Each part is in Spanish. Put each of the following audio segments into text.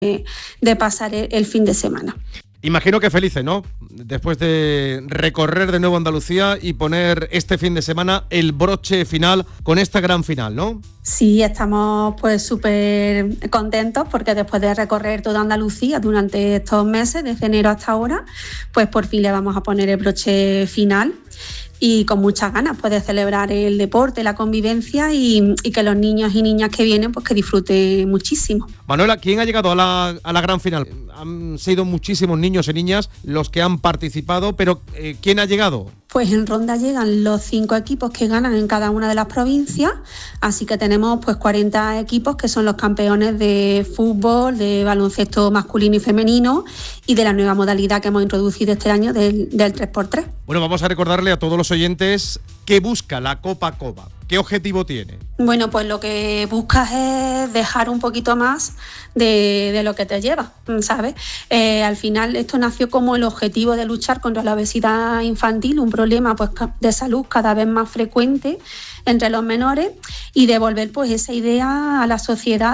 de pasar el fin de semana. Imagino que felices, ¿no? Después de recorrer de nuevo Andalucía y poner este fin de semana el broche final con esta gran final, ¿no? Sí, estamos pues súper contentos porque después de recorrer toda Andalucía durante estos meses, desde enero hasta ahora, pues por fin le vamos a poner el broche final. Y con muchas ganas pues, de celebrar el deporte, la convivencia y que los niños y niñas que vienen pues que disfruten muchísimo. Manuela, ¿quién ha llegado a la gran final? Han sido muchísimos niños y niñas los que han participado, pero ¿quién ha llegado? Pues en ronda llegan los 5 equipos que ganan en cada una de las provincias, así que tenemos pues 40 equipos que son los campeones de fútbol, de baloncesto masculino y femenino y de la nueva modalidad que hemos introducido este año del 3x3. Bueno, vamos a recordarle a todos los oyentes qué busca la Copa Cobap. ¿Qué objetivo tiene? Bueno, pues lo que buscas es dejar un poquito más de lo que te lleva, ¿sabes? Al final esto nació como el objetivo de luchar contra la obesidad infantil, un problema pues, de salud cada vez más frecuente entre los menores y devolver pues esa idea a la sociedad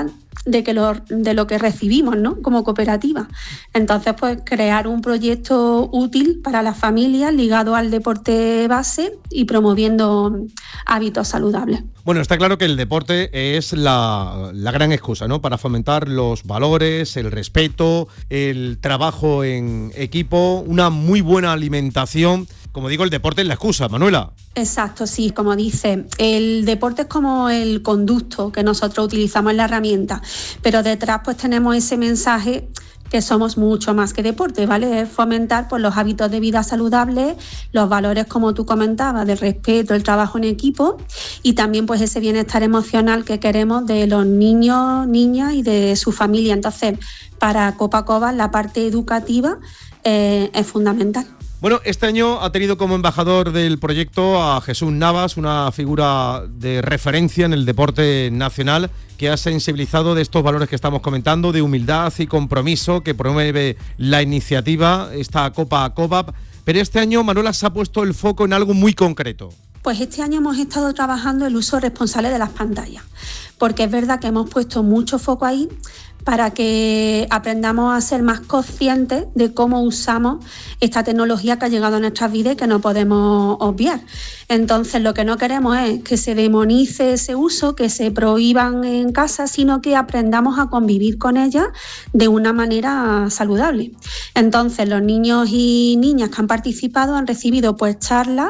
de lo que recibimos, ¿no? Como cooperativa. Entonces, pues crear un proyecto útil para las familias ligado al deporte base y promoviendo hábitos saludables. Bueno, está claro que el deporte es la gran excusa, ¿no? Para fomentar los valores, el respeto, el trabajo en equipo, una muy buena alimentación. Como digo, el deporte es la excusa, Manuela. Exacto, sí, como dice, el deporte es como el conducto que nosotros utilizamos en la herramienta, pero detrás pues tenemos ese mensaje que somos mucho más que deporte, ¿vale? Es fomentar pues, los hábitos de vida saludables, los valores, como tú comentabas, del respeto, el trabajo en equipo y también pues ese bienestar emocional que queremos de los niños, niñas y de su familia. Entonces, para Copa Cobap la parte educativa es fundamental. Bueno, este año ha tenido como embajador del proyecto a Jesús Navas, una figura de referencia en el deporte nacional que ha sensibilizado de estos valores que estamos comentando, de humildad y compromiso que promueve la iniciativa, esta Copa Cobap. Pero este año, Manuela, se ha puesto el foco en algo muy concreto. Pues este año hemos estado trabajando el uso responsable de las pantallas, porque es verdad que hemos puesto mucho foco ahí para que aprendamos a ser más conscientes de cómo usamos esta tecnología que ha llegado a nuestras vidas y que no podemos obviar. Entonces, lo que no queremos es que se demonice ese uso, que se prohíban en casa, sino que aprendamos a convivir con ellas de una manera saludable. Entonces, los niños y niñas que han participado han recibido pues charlas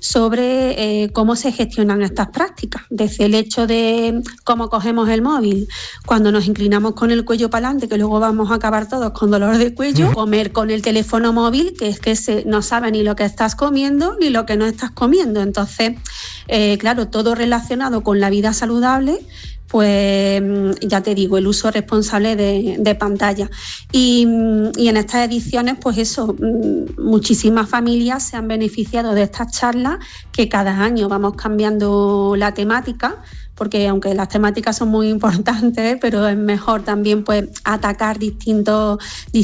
sobre cómo se gestionan estas prácticas, desde el hecho de cómo cogemos el móvil, cuando nos inclinamos con el cuello para adelante, que luego vamos a acabar todos con dolor de cuello, comer con el teléfono móvil, que es que no sabe ni lo que estás comiendo ni lo que no estás comiendo. Entonces, claro, todo relacionado con la vida saludable, pues ya te digo, el uso responsable de pantalla. Y en estas ediciones, pues eso, muchísimas familias se han beneficiado de estas charlas, que cada año vamos cambiando la temática, porque aunque las temáticas son muy importantes, pero es mejor también pues atacar distintos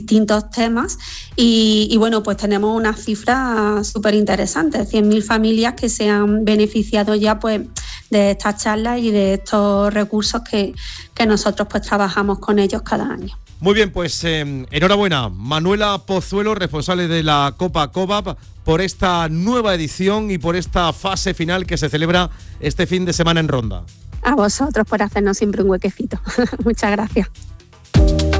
temas y bueno, pues tenemos una cifra súper interesante, 100.000 familias que se han beneficiado ya pues de estas charlas y de estos recursos que nosotros pues trabajamos con ellos cada año. Muy bien, pues enhorabuena, Manuela Pozuelo, responsable de la Copa Cobap, por esta nueva edición y por esta fase final que se celebra este fin de semana en Ronda. A vosotros por hacernos siempre un huequecito. Muchas gracias.